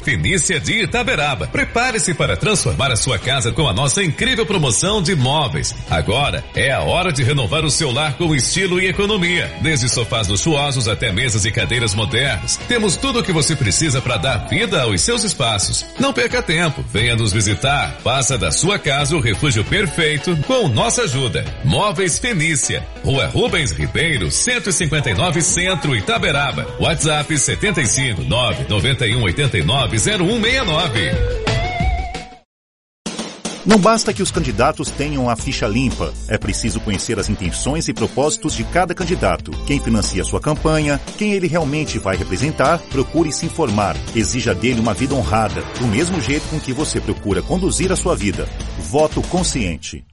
Fenícia de Itaberaba. Prepare-se para transformar a sua casa com a nossa incrível promoção de móveis. Agora é a hora de renovar o seu lar com estilo e economia. Desde sofás luxuosos até mesas e cadeiras modernas. Temos tudo o que você precisa para dar vida aos seus espaços. Não perca tempo. Venha nos visitar. Faça da sua casa o refúgio perfeito com nossa ajuda. Móveis Fenícia. Rua Rubens Ribeiro, 159 Centro, Itaberaba. WhatsApp 75 991 89 0169. Não basta que os candidatos tenham a ficha limpa. É preciso conhecer as intenções e propósitos de cada candidato. Quem financia sua campanha, quem ele realmente vai representar, procure se informar. Exija dele uma vida honrada, do mesmo jeito com que você procura conduzir a sua vida. Voto consciente.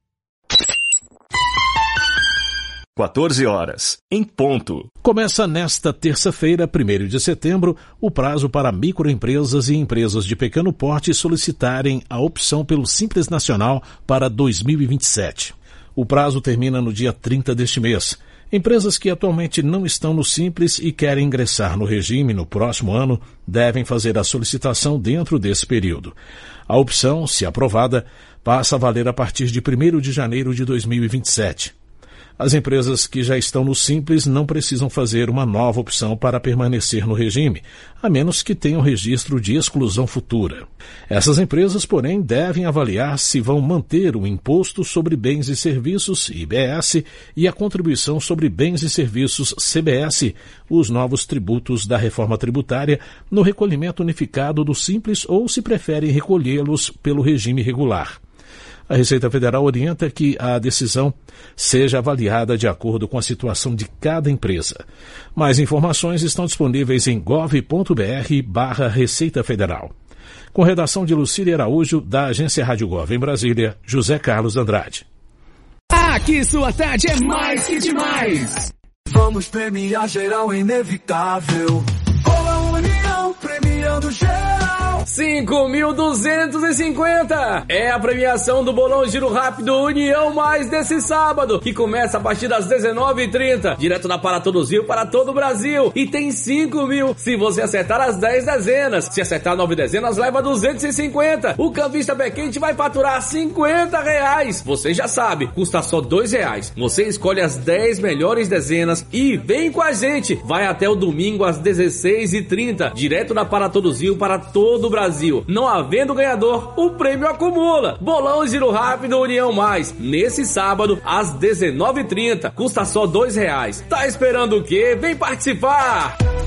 14 horas, em ponto. Começa nesta terça-feira, 1º de setembro, o prazo para microempresas e empresas de pequeno porte solicitarem a opção pelo Simples Nacional para 2027. O prazo termina no dia 30 deste mês. Empresas que atualmente não estão no Simples e querem ingressar no regime no próximo ano devem fazer a solicitação dentro desse período. A opção, se aprovada, passa a valer a partir de 1º de janeiro de 2027. As empresas que já estão no Simples não precisam fazer uma nova opção para permanecer no regime, a menos que tenham registro de exclusão futura. Essas empresas, porém, devem avaliar se vão manter o Imposto sobre Bens e Serviços, IBS, e a Contribuição sobre Bens e Serviços, CBS, os novos tributos da reforma tributária, no recolhimento unificado do Simples ou se preferem recolhê-los pelo regime regular. A Receita Federal orienta que a decisão seja avaliada de acordo com a situação de cada empresa. Mais informações estão disponíveis em gov.br/Receita Federal. Com redação de Lucília Araújo, da Agência Rádio Gov em Brasília, José Carlos Andrade. Aqui sua tarde é mais que demais. Vamos premiar geral inevitável. Cola União premiando geral. 5.250 é a premiação do Bolão Giro Rápido União Mais desse sábado, que começa a partir das 19h30, direto na Para Todos Rio para todo o Brasil, e tem 5 mil se você acertar as 10 dezenas. Se acertar 9 dezenas, leva 250. O cambista pé quente vai faturar R$50. Você já sabe, custa só R$2. Você escolhe as 10 melhores dezenas e vem com a gente. Vai até o domingo às 16h30, direto na Para Todos Rio para todo o Brasil. Não havendo ganhador, o prêmio acumula. Bolão Giro Rápido União Mais, nesse sábado às 19h30, custa só R$2. Tá esperando o quê? Vem participar!